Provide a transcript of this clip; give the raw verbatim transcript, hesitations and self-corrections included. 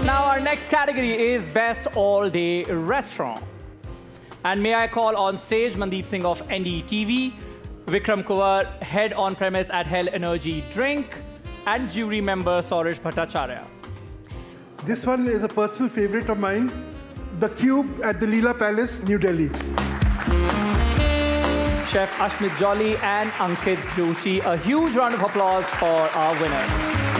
Now our next category is Best All-Day Restaurant. And may I call on stage Mandeep Singh of N D T V, Vikram Kuwar, head on premise at Hell Energy Drink, and jury member Saurish Bhattacharya. This one is a personal favorite of mine, The Cube at the Leela Palace, New Delhi. Chef Ashmit Jolly and Ankit Joshi. A huge round of applause for our winners.